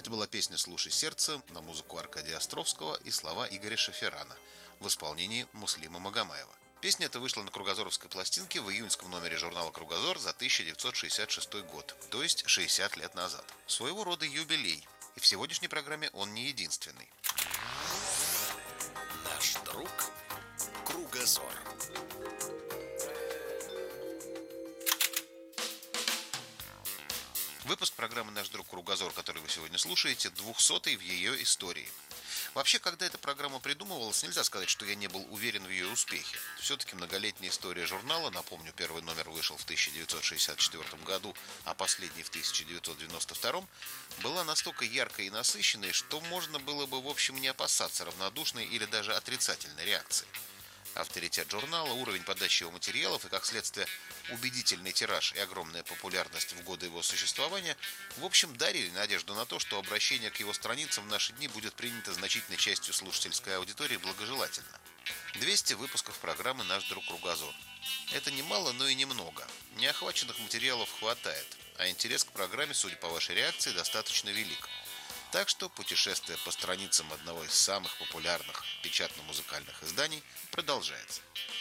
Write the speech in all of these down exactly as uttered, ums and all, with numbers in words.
Это была песня «Слушай сердце» на музыку Аркадия Островского и слова Игоря Шаферана в исполнении Муслима Магомаева. Песня эта вышла на кругозоровской пластинке в июньском номере журнала «Кругозор» за тысяча девятьсот шестьдесят шестой год, то есть шестьдесят лет назад. Своего рода юбилей, и в сегодняшней программе он не единственный. Наш друг Кругозор. Выпуск программы «Наш друг Кругозор», который вы сегодня слушаете, двухсотый в ее истории. Вообще, когда эта программа придумывалась, нельзя сказать, что я не был уверен в ее успехе. Все-таки многолетняя история журнала, напомню, первый номер вышел в тысяча девятьсот шестьдесят четвёртом году, а последний в тысяча девятьсот девяносто втором, была настолько яркой и насыщенной, что можно было бы, в общем, не опасаться равнодушной или даже отрицательной реакции. Авторитет журнала, уровень подачи его материалов и, как следствие, убедительный тираж и огромная популярность в годы его существования, в общем, дарили надежду на то, что обращение к его страницам в наши дни будет принято значительной частью слушательской аудитории благожелательно. двести выпусков программы «Наш друг Кругозор». Это не мало, но и немного. Неохваченных материалов хватает, а интерес к программе, судя по вашей реакции, достаточно велик. Так что путешествие по страницам одного из самых популярных печатно-музыкальных изданий продолжается.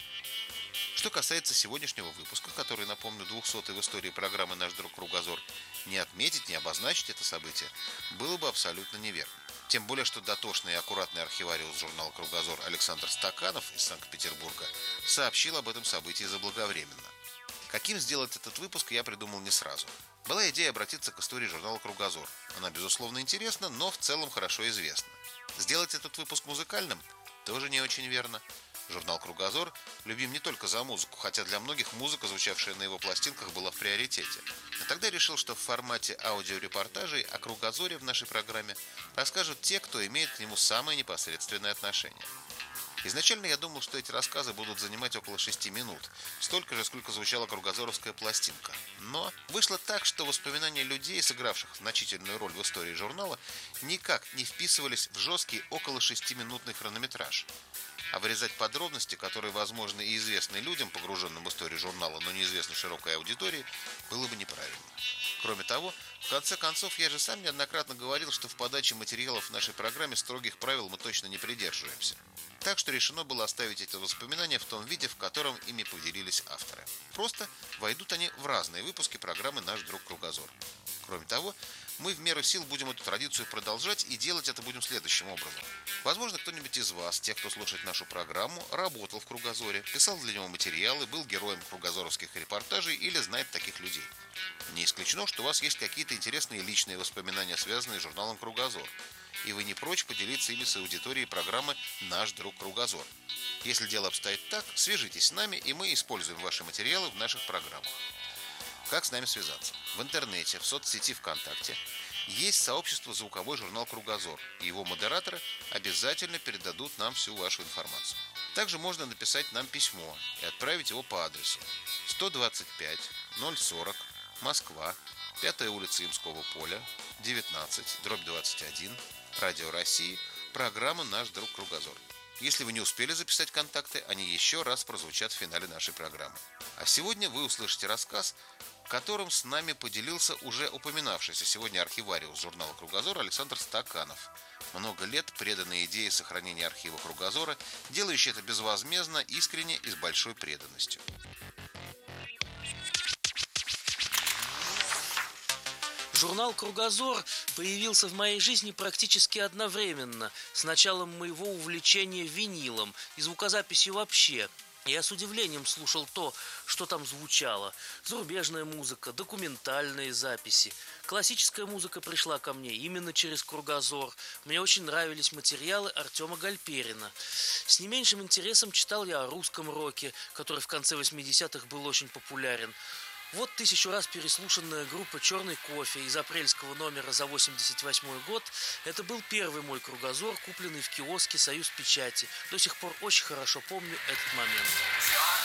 Что касается сегодняшнего выпуска, который, напомню, двухсотый в истории программы «Наш друг Кругозор», не отметить, не обозначить это событие было бы абсолютно неверно. Тем более, что дотошный и аккуратный архивариус журнала «Кругозор» Александр Стаканов из Санкт-Петербурга сообщил об этом событии заблаговременно. Каким сделать этот выпуск, я придумал не сразу. Была идея обратиться к истории журнала «Кругозор». Она, безусловно, интересна, но в целом хорошо известна. Сделать этот выпуск музыкальным тоже не очень верно. Журнал «Кругозор» любим не только за музыку, хотя для многих музыка, звучавшая на его пластинках, была в приоритете. А тогда решил, что в формате аудиорепортажей о «Кругозоре» в нашей программе расскажут те, кто имеет к нему самое непосредственное отношение. Изначально я думал, что эти рассказы будут занимать около шести минут, столько же, сколько звучала кругозоровская пластинка. Но вышло так, что воспоминания людей, сыгравших значительную роль в истории журнала, никак не вписывались в жесткий около шестиминутный хронометраж. А вырезать подробности, которые возможны и известны людям, погруженным в историю журнала, но неизвестны широкой аудитории, было бы неправильно. Кроме того, в конце концов, я же сам неоднократно говорил, что в подаче материалов в нашей программе строгих правил мы точно не придерживаемся. Так что решено было оставить эти воспоминания в том виде, в котором ими поделились авторы. Просто войдут они в разные выпуски программы «Наш друг Кругозор». Кроме того, мы в меру сил будем эту традицию продолжать, и делать это будем следующим образом. Возможно, кто-нибудь из вас, тех, кто слушает нашу программу, работал в «Кругозоре», писал для него материалы, был героем кругозоровских репортажей или знает таких людей. Не исключено, что у вас есть какие-то интересные личные воспоминания, связанные с журналом «Кругозор», и вы не прочь поделиться ими с аудиторией программы «Наш друг Кругозор». Если дело обстоит так, свяжитесь с нами, и мы используем ваши материалы в наших программах. Как с нами связаться? В интернете, в соцсети ВКонтакте есть сообщество «Звуковой журнал Кругозор», и его модераторы обязательно передадут нам всю вашу информацию. Также можно написать нам письмо и отправить его по адресу сто двадцать пять ноль сорок, Москва, пятая улица Ямского поля, девятнадцать, дробь двадцать один, Радио России, программа «Наш друг Кругозор». Если вы не успели записать контакты, они еще раз прозвучат в финале нашей программы. А сегодня вы услышите рассказ, которым с нами поделился уже упоминавшийся сегодня архивариус журнала «Кругозор» Александр Стаканов. Много лет преданной идее сохранения архива «Кругозора», делающий это безвозмездно, искренне и с большой преданностью. Журнал «Кругозор» появился в моей жизни практически одновременно с началом моего увлечения винилом и звукозаписью вообще. Я с удивлением слушал то, что там звучало. Зарубежная музыка, документальные записи. Классическая музыка пришла ко мне именно через «Кругозор». Мне очень нравились материалы Артема Гальперина. С не меньшим интересом читал я о русском роке, который в конце восьмидесятых был очень популярен. Вот тысячу раз переслушанная группа «Черный кофе» из апрельского номера за восемьдесят восьмой год. Это был первый мой «Кругозор», купленный в киоске «Союз Печати». До сих пор очень хорошо помню этот момент.